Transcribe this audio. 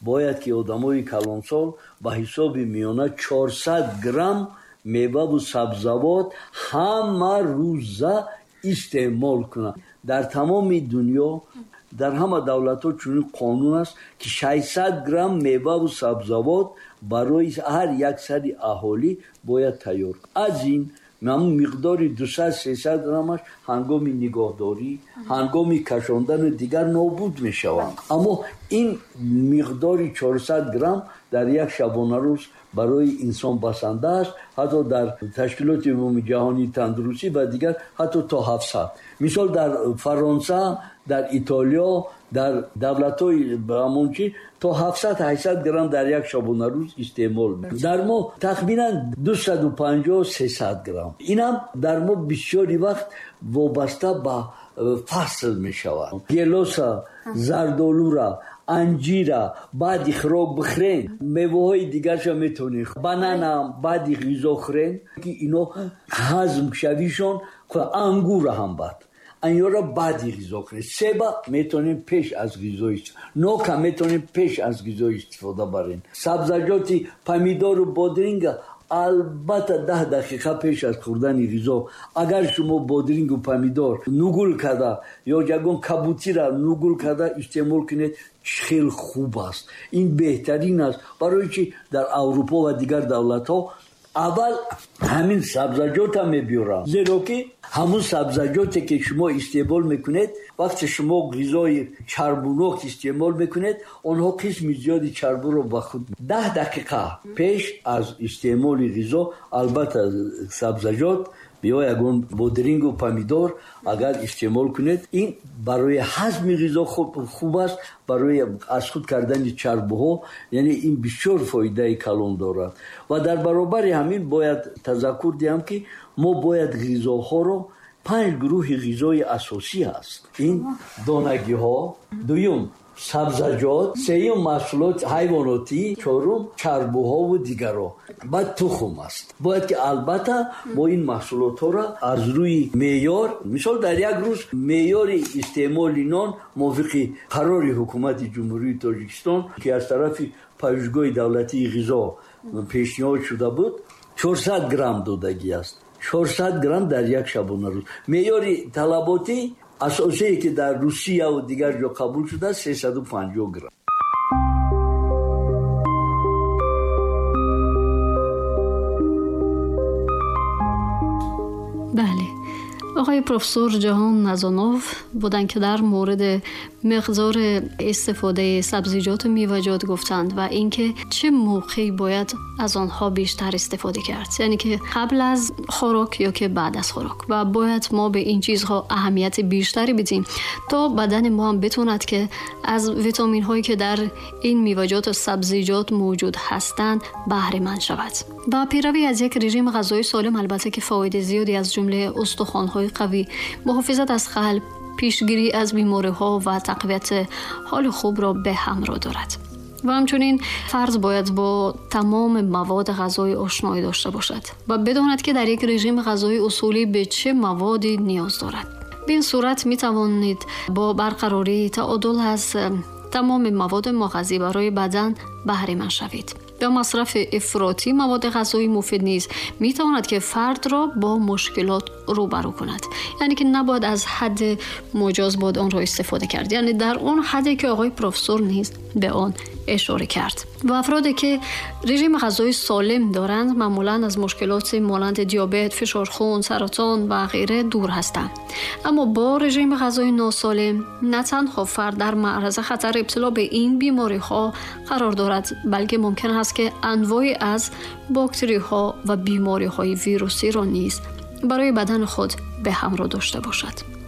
باید که آدمای کلانسال به حساب میانه 400 گرم میوه و سبزیجات همه روزه استعمال کنند. در تمام دنیا در همه دولت‌ها چنین قانون است که 600 گرم میوه و سبزیجات برای هر 100 اهالی باید تیار. از این مقدار 200-300 گرمش هنگام نگهداری، هنگام کشاندن دیگر نابود می شوند. اما این مقدار 400 گرم در یک شبانه روز برای انسان بسنده است. حتی در تشکیلات عمومی جهانی تندرستی و دیگر حتی تا 700. مثال در فرانسه، در ایتالیا، در دولت‌های همونچی تا 700-800 گرم در یک شبانه روز استعمال می‌کنند. در ما تقریباً 250-300 گرم. اینم در ما بسیاری وقت وابسته به فصل می‌شود. گیلاس، زردآلو را، انجیر بعد خوراک بخورین، میوه‌های دیگرش میتونین، بنان بعد غذا خورین که اینا هضم شویشون، که انگور هم بعد اینا را بعد غذا خورین. سیب میتونین پیش از غذا نوک میتونین پیش از غذا استفاده برین. سبزیجات پمیدار و بادرنگ البته 10 دقیقه پیش از خوردن غذا اگر شما بادرنگ و پمیدار نوگل کرده یا جگون کبوتی را نوگل کرده استعمال کنید، خیلی خوب است. این بهترین است، برای که در اروپا و دیگر دولت ها اول همین سبزیجات هم میبیارن، زیرا که همون سبزیجاتی که شما استعمال میکنید وقتی شما غذای چربوناک استعمال میکنید اونها قسم زیادی چربو رو به خود 10 دقیقه پیش از استعمال غذا البته سبزیجات یا یگون بادرنگ و پمیدار اگر استعمال کنید این برای هضم غذا خوب است، برای از خود کردن چربوها، یعنی این بسیار فایده کلان دارد. و در برابر همین باید تذکر دهم که ما باید غذاها رو 5 گروه غذای اساسی است. این دانگی ها، دوم سبزیجات، سوم محصولات حیواناتی، چهارم چربوها و دیگرها، بعد تخم است. باید که البته ما این محصولات ها را از روی معیار، مثال در یک روز معیار استعمال نان موافق قرار حکومت جمهوری تاجیکستان که از طرف پژوهشگاه دولتی غذا پیشنهاد شده بود 400 گرم دادگی است. 400 گرم در یک شبانه روز. معیار طلباتی اساسی که در روسیه و دیگر جا قبول شده 350 گرم. بله، آقای پروفسور جهان نزانوف بودن که در مورد مقدار استفاده سبزیجات و میوه‌جات گفتند و اینکه چه موقعی باید از آنها بیشتر استفاده کرد، یعنی که قبل از خوراک یا که بعد از خوراک، و باید ما به این چیزها اهمیت بیشتری بدیم تا بدن ما هم بتوند که از ویتامین هایی که در این میوه‌جات و سبزیجات موجود هستند بهره مند شود. و پیروی از یک رژیم غذایی سالم البته که فواید زیادی از جمله استخوان‌های قوی، محافظت از قلب، پیشگیری از بیماری‌ها و تقویت حال خوب را به همراه دارد. و همچنین فرد باید با تمام مواد غذایی آشنایی داشته باشد و بداند که در یک رژیم غذایی اصولی به چه موادی نیاز دارد. به این صورت می توانید با برقراری تعادل از تمام مواد مغذی برای بدن بهره مند شوید. و مصرف افراطی مواد غذایی مفید نیست، می تواند که فرد را با مشکلات روبرو کند. یعنی که نباید از حد مجاز باید آن را استفاده کرد، یعنی در اون حدی که آقای پروفسور نیز به آن اشاره کرد. و افرادی که رژیم غذایی سالم دارند معمولاً از مشکلات مانند دیابت، فشار خون، سرطان و غیره دور هستند. اما با رژیم غذایی ناسالم نه تنها فرد در معرض خطر ابتلا به این بیماری ها قرار دارد، بلکه ممکن است که انواعی از باکتری ها و بیماری های ویروسی را نیز برای بدن خود به همراه داشته باشد.